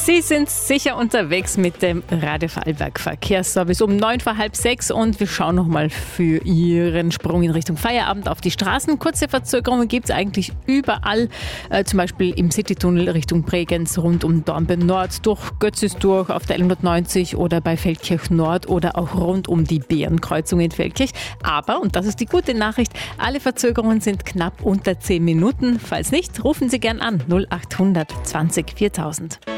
Sie sind sicher unterwegs mit dem Radio Vorarlberg Verkehrsservice um 5:09 und wir schauen nochmal für Ihren Sprung in Richtung Feierabend auf die Straßen. Kurze Verzögerungen gibt es eigentlich überall, zum Beispiel im Citytunnel Richtung Bregenz, rund um Dornbirn Nord, durch Götzisdurch auf der L190 oder bei Feldkirch Nord oder auch rund um die Bärenkreuzung in Feldkirch. Aber, und das ist die gute Nachricht, alle Verzögerungen sind knapp unter 10 Minuten. Falls nicht, rufen Sie gern an 0800 20 4000.